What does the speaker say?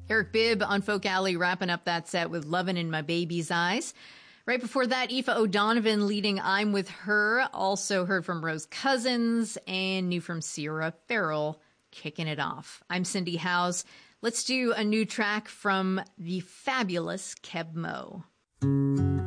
Eric Bibb on Folk Alley wrapping up that set with Lovin' in My Baby's Eyes. Right before that, Aoife O'Donovan leading I'm With Her. Also heard from Rose Cousins and new from Sierra Farrell, Kicking It Off. I'm Cindy Howes. Let's do a new track from the fabulous Keb Mo.